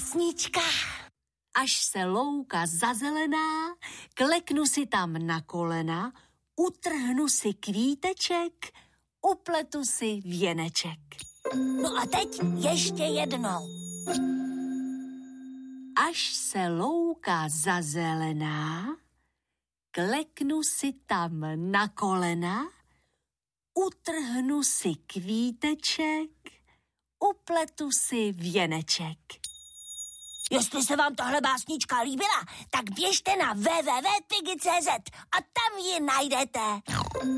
básnička. Až se louka zazelená, kleknu si tam na kolena, utrhnu si kvíteček, upletu si věneček. No a teď ještě jednou. Až se louka zazelená, kleknu si tam na kolena, utrhnu si kvíteček, upletu si věneček. Jestli se vám tohle básnička líbila, tak běžte na www.pigi.cz a tam ji najdete.